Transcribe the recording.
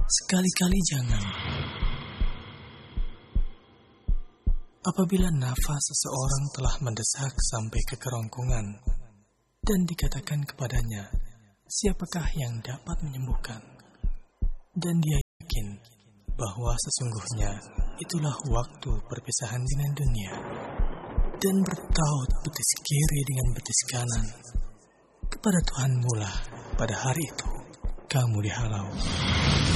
Sekali-kali jangan. Apabila nafas seseorang telah mendesak sampai ke kerongkongan dan dikatakan kepadanya, siapakah yang dapat menyembuhkan? Dan dia yakin bahwa sesungguhnya itulah waktu perpisahan dengan dunia, dan bertaut betis kiri dengan betis kanan, kepada Tuhanmu lah pada hari itu kamu dihalau.